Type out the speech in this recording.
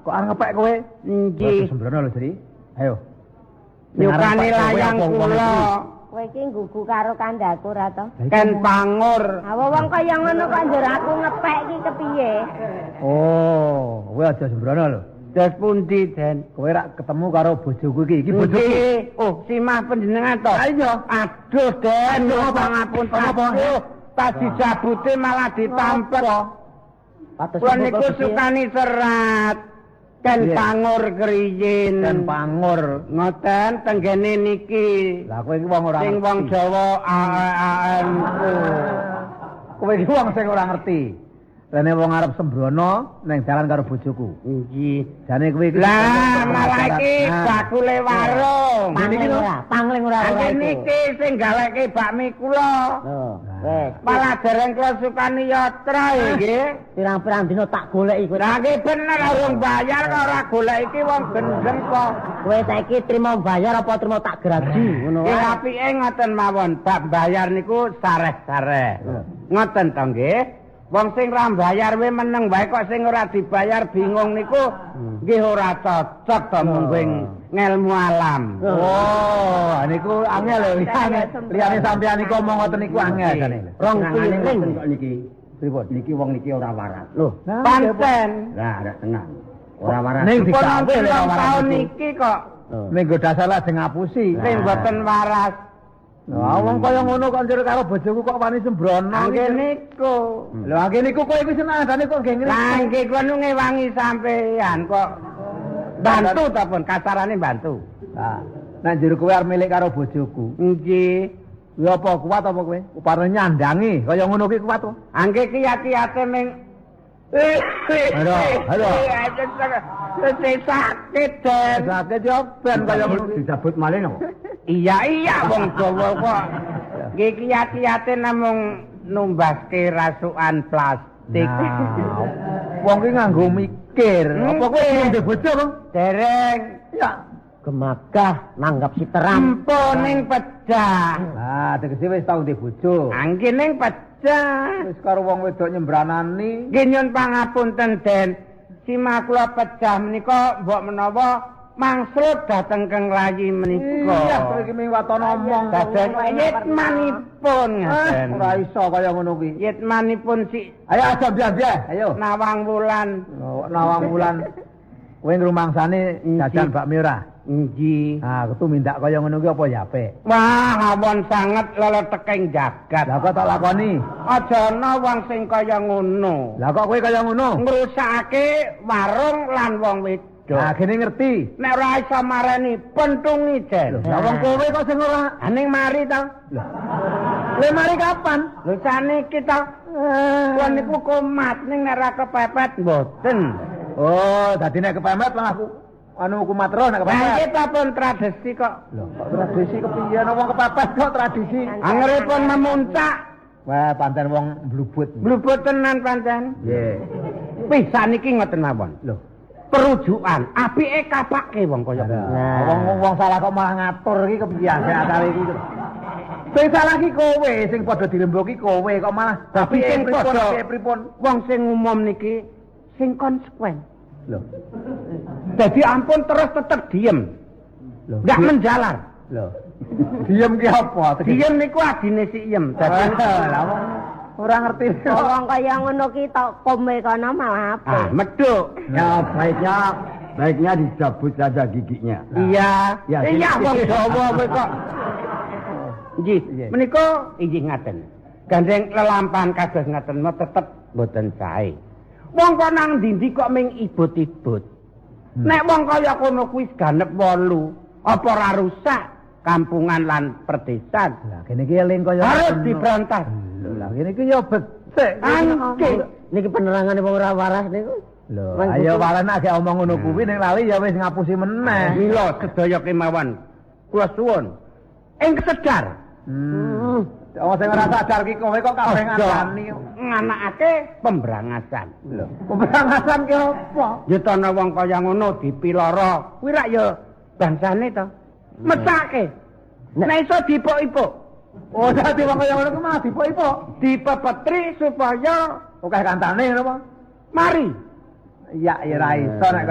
Kok arep ngepek kowe? Nggih. Sembrono lho, Dri. Ayo. Nyukani layang kula. Kowe iki nggugu karo kandhaku ra to? Ken Pangur. Ha wong kaya ngono kok njur aku ngepek iki kepiye? Oh, kowe aja sembrono lho. Dos pundi, Den? Kowe rak ketemu karo bojoku iki. Iki bojoku. Nggih. Oh, simah panjenengan to. Iya. Aduh, Den, Aduh, pangapun apa? aduh. Tas dijabute malah ditampek. Patus Kula niku sukani serat. Ken Iya. Pangur kriyin. Dan Pangur. Ngoten tenggene niki. Lah kowe iki wong ora Sing ngerti. wong Jawa AAN-ku. Kowe iki wong sing ora ngerti. Rene wong arep sembrono ning dalan karo bojoku. Nggih. Jane kowe iki Lah, malah iki bakule warung. Pangling ora Angge niki sing galeke bakmi kula. Wes, Malah dereng kula sukani yatra nggih. pirang-pirang dina tak goleki kowe. Lah nggih bener urung bayar kok ora golek iki wong gendeng kok. Kowe saiki trimo bayar apa trimo tak graji ngono Nggih wae. apike ngoten mawon, bab bayar niku sareh-sareh. Ngoten to nggih. Wong sing ra bayar we meneng wae kok sing ora dibayar bingung niku nggih ora cocok to mung ngelmu alam. Oh, niku angel lho. Liyane sampeyan niku omong ngoten niku angel jane. Rong piring kok niki. Pripun? Niki wong niki ora waras. Loh, Pancen. Lah, ada tengah. Ora waras. Ning Pun digawe wonten lho wong waras taun niku. niki kok Ning nggo dasar lah sing ngapusi. sing boten waras. Lah wong kaya ngono kok njur karo bojoku kok wani sembrono. Nggih niku. Lho angge niku kowe iki senadane kok nggih ngene. Lah nggih kula nu ngewangi sampean kok bantu ta pun kasarane bantu. Nah, nek njur kowe arep milik karo bojoku. Nggih. Ya apa kuat apa kowe? Upane nyandangi kaya ngono ki kuat to? Angge kiyat-kiyate ming Halo. Sakit, Den. Sakit yo ben kaya ngono ki. Disebut malih no. Iya wong Jawa kok. Nggih kiyat-kiyate namung numbaske rasukan plastik. Nah, wong ki nganggo mikir. Apa kowe durung duwe bojo, Bang? Dereng. Ya. gemagah nanggap si teram. Empun ning pecah. Nah, tegese wis tau duwe bojo. Angge ning pecah. Wis karo wong wedok nyembranani. Nggih nyun pangapunten, Den. Sima kula pecah menika mbok menawa mangsrut dhateng Kang Layi menika. Iya, kowe iki ming waton omong. Dados yitmanipun ngaten. Ora iso kaya ngono kuwi. Yitmanipun si Ayo aja biar ayo. Nawang Wulan. Nawang Wulan. Kowe ngrumangsane jajan bakmi ora? Nggih. Nah, kudu mindak kaya ngono kuwi apa ya apik. Wah, awon sanget leleteking jagat. Lah kok tak lakoni? Aja ana wong sing kaya ngono. Lah kok kowe kaya ngono? Ngrusakake warung lan wong wedok. Nah, gene ngerti. Nek ora iso mareni pentungi, Den. Lah wong kowe kok sing ora? Aning mari to. Lah mari kapan? Lho saniki to. Kuwi niku kumat ning nek ora kepepet mboten. Oh, dadi nek kepemet lah aku anu kumat terus nek Lah kepemet. kita pun tradisi kok. Lho, kok tradisi kepiye ana wong kepepet kok tradisi? Angeripun memuncak. Wah, pancen wong blubut. Blubut tenan pancen. Nggih. Pisan iki ngoten mawon. Lho, Perujukan, apike kapake wong kaya ngono. wong salah kok malah ngatur iki kepiye asale iki. Sing salah ki kowe, sing padha dirembuki kowe kok malah Tapi sing padha pripun? wong sing umum niki sing konsekuen. Lho. Jadi ampun terus tetep diem. Lho, Enggak menjalar. Lho. Diem ki apa? Diem niku adine si iem. Dadi Lah wong ora ngerti. Wong kaya ngono ki tok kome kono malah apik. meduk. Ya baiknya dicabut saja giginya. Iya. Ya, Iya sini. wong Jawa kowe kok. Nggih, Iya. menika inggih ngaten. Gandeng lelampahan kados ngaten mau tetep mboten sae. Wong kok nang ndi kok ming ibut-ibut. Nek wong kaya kono kuwi ganep 8, apa ora rusak kampungan lan perdesan. Lah kene iki eling kaya Harus ngono. diberontas. Lho, lah kene iki ya becik. Angke. Niki penerangane wong ora waras niku. Lho, ayo walan nek omong ngono kuwi nek lali ya wis ngapusi meneh. Mila sedaya kemawon. Kula suwun. Ing kesedar. Oh, sing ora sadar ki kowe kok kabeh ngandani. Nganakake pembrangasan. Lho, pemberangasan ki apa? Yutana wong kaya ngono dipiloro. Kuwi rak ya bangsane to. Mesake. Nek iso dipok-ipok. Oh, dadi wong kaya ngono ku mah dipok-ipok. Dipepetri supaya Oke kancane ngono apa? mari. Iya, ya ra iso nek